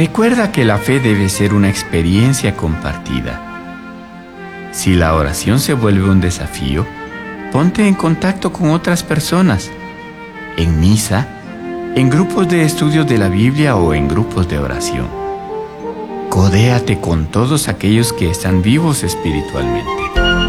Recuerda que la fe debe ser una experiencia compartida. Si la oración se vuelve un desafío, ponte en contacto con otras personas, en misa, en grupos de estudios de la Biblia o en grupos de oración. Codéate con todos aquellos que están vivos espiritualmente.